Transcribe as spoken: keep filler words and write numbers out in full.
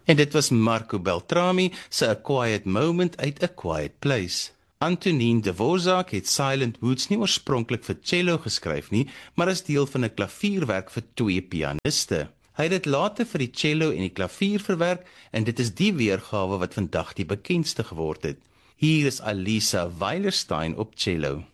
En dit was Marco Beltrami se A Quiet Moment uit A Quiet Place. Antonin Dvorak het Silent Woods nie oorspronklik vir cello geskryf nie, maar as deel van 'n klavierwerk vir twee pianiste. Hy het dit later vir die cello en die klavier verwerk, en dit is die weergawe wat vandag die bekendste geword het. Hier is Alisa Weilerstein op cello.